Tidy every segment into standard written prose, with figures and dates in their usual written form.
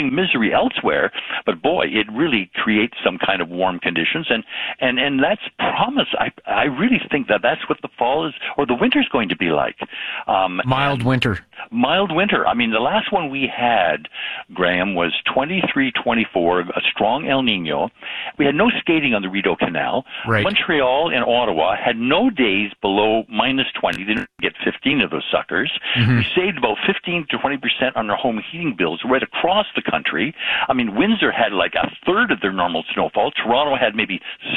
causing misery elsewhere, but boy, it really creates some kind of warm conditions, and that's promise. I really think that's what the fall is, or the winter's going to be like. Mild winter. Mild winter. I mean, the last one we had, Graham, was 23-24, a strong El Nino. We had no skating on the Rideau Canal. Right. Montreal and Ottawa had no days below minus 20. They didn't get 15 of those suckers. Mm-hmm. We saved about 15 to 20% on our home heating bills right across the country. I mean, Windsor had like a third of their normal snowfall. Toronto had maybe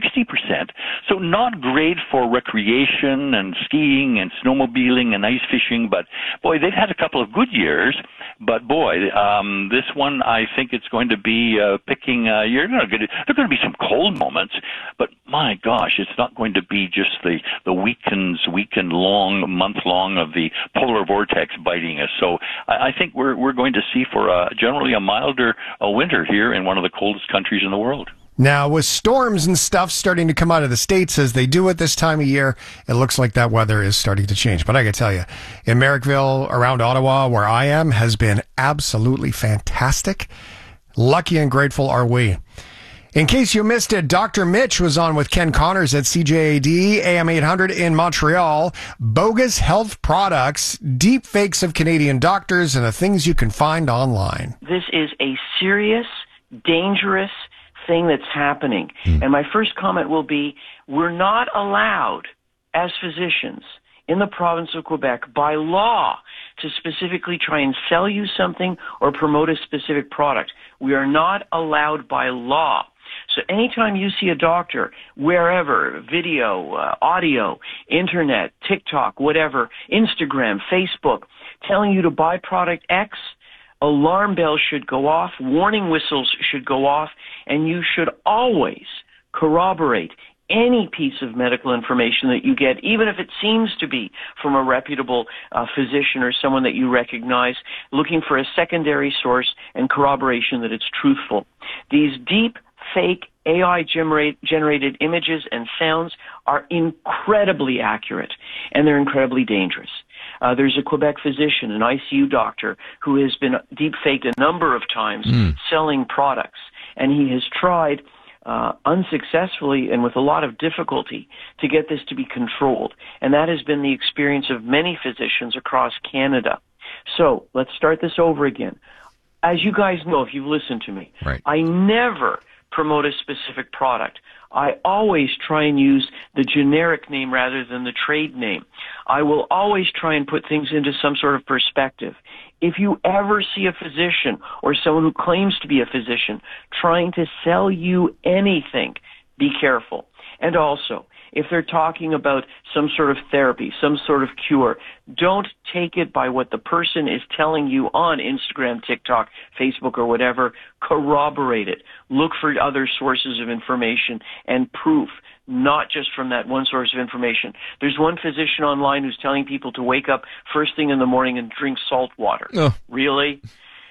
60%. So not great for recreation and skiing and snowmobiling and ice fishing, but boy, they've had a couple of good years. But boy, this one, I think it's going to be picking. There are going to be some cold moments, but my gosh, it's not going to be just the weekend long, month long of the polar vortex biting us. So I think we're going to see for generally a milder winter here in one of the coldest countries in the world. Now, with storms and stuff starting to come out of the States as they do at this time of year, it looks like that weather is starting to change. But I can tell you, in Merrickville, around Ottawa, where I am, has been absolutely fantastic. Lucky and grateful are we. In case you missed it, Dr. Mitch was on with Ken Connors at CJAD, AM 800 in Montreal. Bogus health products, deep fakes of Canadian doctors, and the things you can find online. This is a serious, dangerous thing that's happening. And my first comment will be, we're not allowed as physicians in the province of Quebec by law to specifically try and sell you something or promote a specific product. We are not allowed by law. So anytime you see a doctor, wherever, video, audio, internet, TikTok, whatever, Instagram, Facebook, telling you to buy product X, alarm bells should go off, warning whistles should go off, and you should always corroborate any piece of medical information that you get, even if it seems to be from a reputable physician or someone that you recognize, looking for a secondary source and corroboration that it's truthful. These deep, fake, AI-generated images and sounds are incredibly accurate, and they're incredibly dangerous. There's a Quebec physician, an ICU doctor, who has been deep-faked a number of times selling products, and he has tried unsuccessfully and with a lot of difficulty to get this to be controlled. And that has been the experience of many physicians across Canada. So let's start this over again. As you guys know, if you've listened to me, right, I never promote a specific product. I always try and use the generic name rather than the trade name. I will always try and put things into some sort of perspective. If you ever see a physician or someone who claims to be a physician trying to sell you anything, be careful. And also, if they're talking about some sort of therapy, some sort of cure, don't take it by what the person is telling you on Instagram, TikTok, Facebook, or whatever. Corroborate it. Look for other sources of information and proof, not just from that one source of information. There's one physician online who's telling people to wake up first thing in the morning and drink salt water. Oh. Really?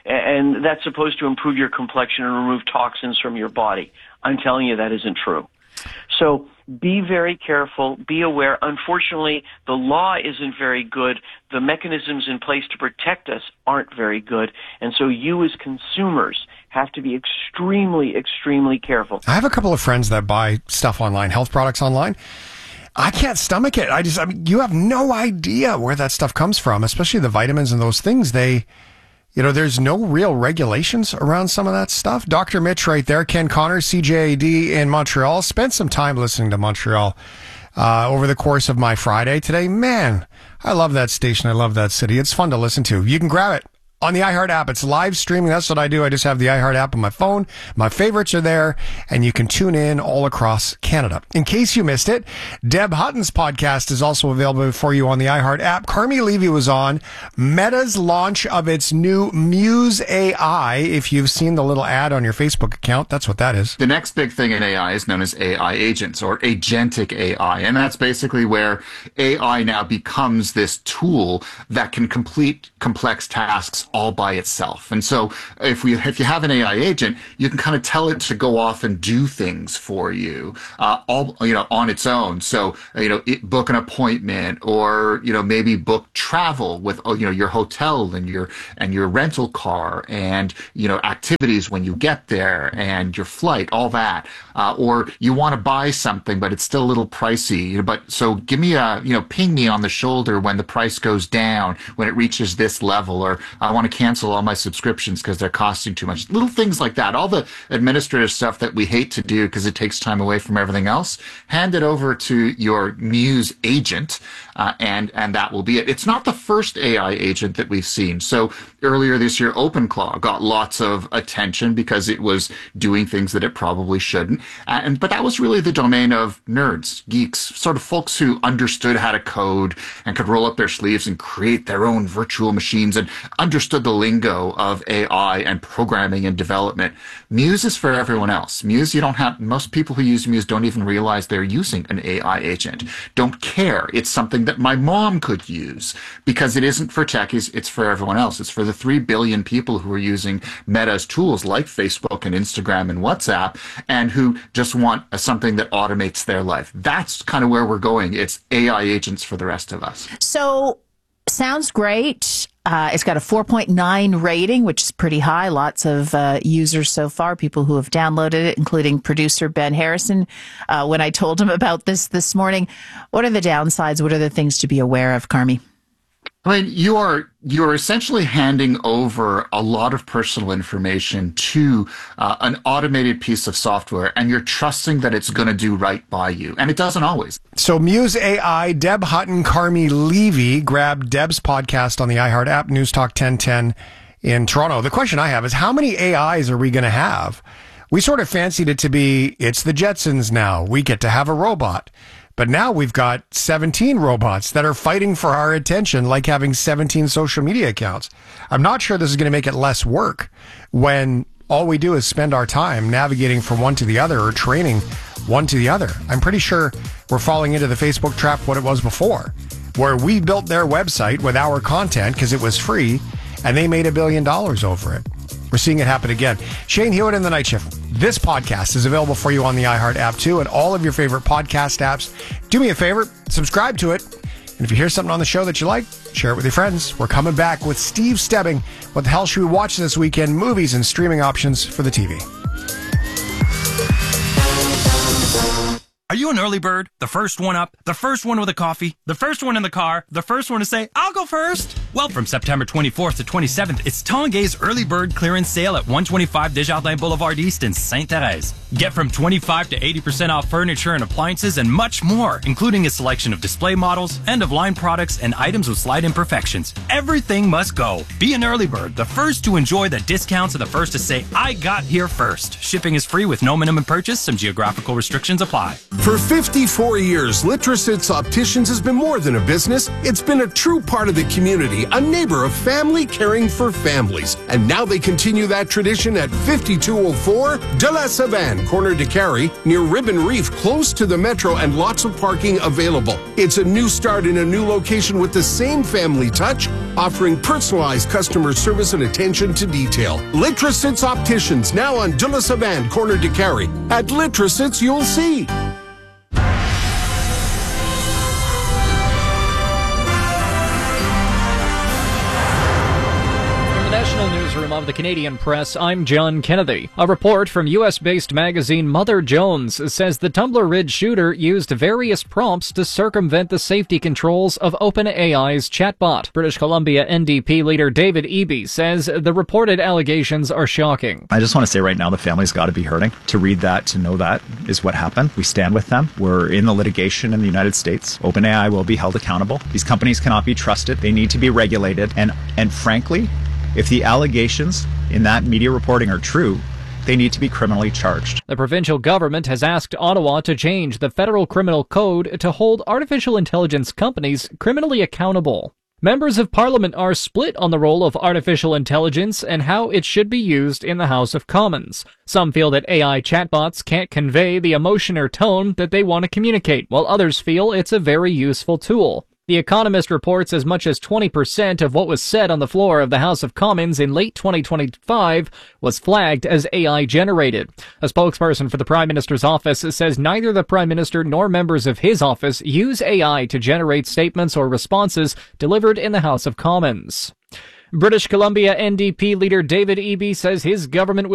And that's supposed to improve your complexion and remove toxins from your body. I'm telling you that isn't true. So be very careful, be aware. Unfortunately, the law isn't very good. The mechanisms in place to protect us aren't very good. And so you as consumers have to be extremely, extremely careful. I have a couple of friends that buy stuff online, health products online. I can't stomach it. I mean, you have no idea where that stuff comes from, especially the vitamins and those things. There's no real regulations around some of that stuff. Dr. Mitch right there, Ken Connors, CJAD in Montreal. Spent some time listening to Montreal over the course of my Friday today. Man, I love that station. I love that city. It's fun to listen to. You can grab it on the iHeart app. It's live streaming. That's what I do. I just have the iHeart app on my phone. My favorites are there, and you can tune in all across Canada. In case you missed it, Deb Hutton's podcast is also available for you on the iHeart app. Carmi Levy was on Meta's launch of its new Muse AI. If you've seen the little ad on your Facebook account, that's what that is. The next big thing in AI is known as AI agents or agentic AI. And that's basically where AI now becomes this tool that can complete complex tasks all by itself. And so if you have an AI agent, you can kind of tell it to go off and do things for you, on its own. So, book an appointment, or, maybe book travel with, your hotel and your rental car, and, activities when you get there, and your flight, all that. Or you want to buy something, but it's still a little pricey. But so give me ping me on the shoulder when the price goes down, when it reaches this level, or I want to cancel all my subscriptions because they're costing too much. Little things like that. All the administrative stuff that we hate to do because it takes time away from everything else. Hand it over to your Muse agent, and that will be it. It's not the first AI agent that we've seen. So earlier this year, OpenClaw got lots of attention because it was doing things that it probably shouldn't. But that was really the domain of nerds, geeks, sort of folks who understood how to code and could roll up their sleeves and create their own virtual machines and understood the lingo of AI and programming and development. Muse is for everyone else. Muse, most people who use Muse don't even realize they're using an AI agent. Don't care. It's something that my mom could use because it isn't for techies. It's for everyone else. It's for the 3 billion people who are using Meta's tools like Facebook and Instagram and WhatsApp, and who just want something that automates their life. That's kind of where we're going. It's AI agents for the rest of us. So, sounds great. It's got a 4.9 rating, which is pretty high. Lots of users so far, people who have downloaded it, including producer Ben Harrison. When I told him about this morning, what are the downsides? What are the things to be aware of, Carmi? I mean, you're essentially handing over a lot of personal information to an automated piece of software, and you're trusting that it's going to do right by you. And it doesn't always. So Muse AI, Deb Hutton, Carmi Levy. Grab Deb's podcast on the iHeart app, News Talk 1010 in Toronto. The question I have is, how many AIs are we going to have? We sort of fancied it to be, it's the Jetsons now. We get to have a robot. But now we've got 17 robots that are fighting for our attention, like having 17 social media accounts. I'm not sure this is going to make it less work when all we do is spend our time navigating from one to the other or training one to the other. I'm pretty sure we're falling into the Facebook trap what it was before, where we built their website with our content because it was free, and they made $1 billion over it. We're seeing it happen again. Shane Hewitt in the Night Shift. This podcast is available for you on the iHeart app too, and all of your favorite podcast apps. Do me a favor, subscribe to it. And if you hear something on the show that you like, share it with your friends. We're coming back with Steve Stebbing. What the hell should we watch this weekend? Movies and streaming options for the TV. Are you an early bird? The first one up? The first one with a coffee? The first one in the car? The first one to say, I'll go first? Well, from September 24th to 27th, it's Tanguay's Early Bird Clearance Sale at 125 Desjardins Boulevard East in Sainte-Thérèse. Get from 25 to 80% off furniture and appliances and much more, including a selection of display models, end-of-line products, and items with slight imperfections. Everything must go. Be an early bird, the first to enjoy the discounts and the first to say, I got here first. Shipping is free with no minimum purchase. Some geographical restrictions apply. For 54 years, Litrosits Opticians has been more than a business. It's been a true part of the community, a neighbor of family caring for families. And now they continue that tradition at 5204 De La Savane, corner de Carey, near Ribbon Reef, close to the metro, and lots of parking available. It's a new start in a new location with the same family touch, offering personalized customer service and attention to detail. Litrosits Opticians, now on De La Savane, corner de Carey. At Litrosits, you'll see. National Newsroom of the Canadian Press, I'm John Kennedy. A report from U.S.-based magazine Mother Jones says the Tumbler Ridge shooter used various prompts to circumvent the safety controls of OpenAI's chatbot. British Columbia NDP leader David Eby says the reported allegations are shocking. I just want to say right now the family's got to be hurting. To read that, to know that is what happened. We stand with them. We're in the litigation in the United States. OpenAI will be held accountable. These companies cannot be trusted. They need to be regulated. And frankly, if the allegations in that media reporting are true, they need to be criminally charged. The provincial government has asked Ottawa to change the federal criminal code to hold artificial intelligence companies criminally accountable. Members of Parliament are split on the role of artificial intelligence and how it should be used in the House of Commons. Some feel that AI chatbots can't convey the emotion or tone that they want to communicate, while others feel it's a very useful tool. The Economist reports as much as 20% of what was said on the floor of the House of Commons in late 2025 was flagged as AI generated. A spokesperson for the Prime Minister's office says neither the Prime Minister nor members of his office use AI to generate statements or responses delivered in the House of Commons. British Columbia NDP leader David Eby says his government will